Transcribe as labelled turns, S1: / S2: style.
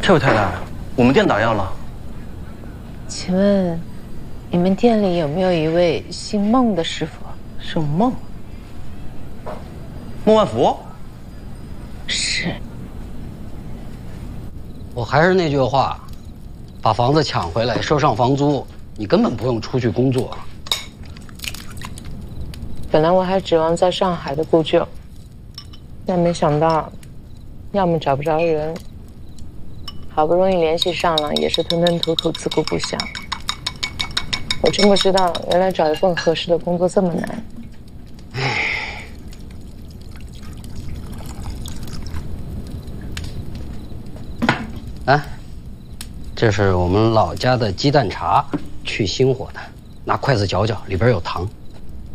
S1: 这位太太，我们店打烊了。
S2: 请问，你们店里有没有一位姓孟的师傅？
S1: 姓孟？孟万福？
S2: 是。
S3: 我还是那句话，把房子抢回来，收上房租，你根本不用出去工作。
S2: 本来我还指望在上海的故旧，但没想到，要么找不着人，好不容易联系上了，也是吞吞吐吐，自顾不暇。我真不知道，原来找一份合适的工作这么难。
S3: 哎，这是我们老家的鸡蛋茶，去腥火的，拿筷子嚼嚼，里边有糖。